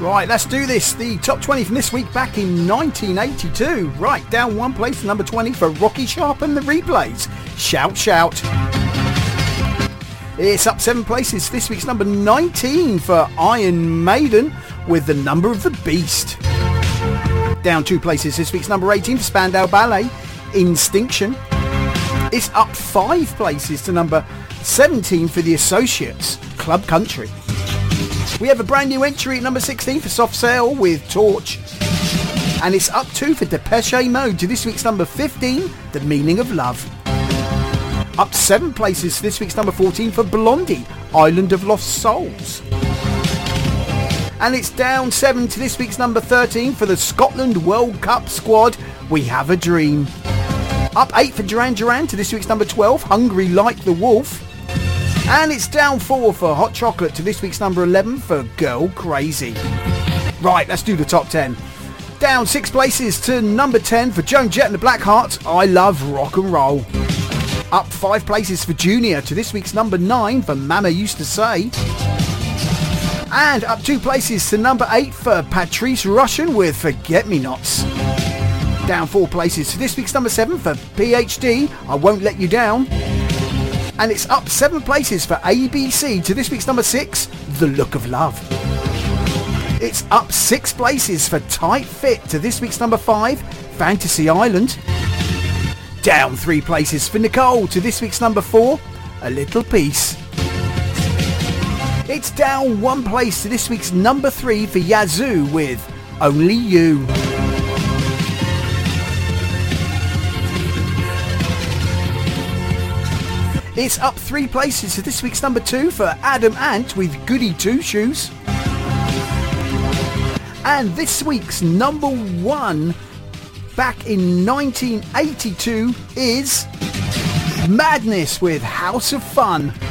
Right, let's do this. The top 20 from this week back in 1982. Right, down one place to number 20 for Rocky Sharp and the Replays. Shout, shout. It's up 7 places. This week's number 19 for Iron Maiden with The Number of the Beast. Down 2 places. This week's number 18 for Spandau Ballet, Instinction. It's up 5 places to number 17 for The Associates, Club Country. We have a brand new entry at number 16 for Soft Cell with Torch. And it's up 2 for Depeche Mode to this week's number 15, The Meaning of Love. Up 7 places to this week's number 14 for Blondie, Island of Lost Souls. And it's down 7 to this week's number 13 for the Scotland World Cup squad, We Have a Dream. Up 8 for Duran Duran to this week's number 12, Hungry Like the Wolf. And it's down 4 for Hot Chocolate to this week's number 11 for Girl Crazy. Right, let's do the top 10. Down 6 places to number 10 for Joan Jett and the Blackhearts, I Love Rock and Roll. Up 5 places for Junior to this week's number 9 for Mama Used to Say. And up 2 places to number 8 for Patrice Rushen with Forget Me Nots. Down 4 places to this week's number 7 for PhD, I Won't Let You Down. And it's up 7 places for ABC to this week's number 6, The Look of Love. It's up 6 places for Tight Fit to this week's number 5, Fantasy Island. Down 3 places for Nicole to this week's number 4, A Little Piece. It's down 1 place to this week's number 3 for Yazoo with Only You. It's up 3 places to this week's number 2 for Adam Ant with Goody Two Shoes. And this week's number 1 back in 1982 is Madness with House of Fun.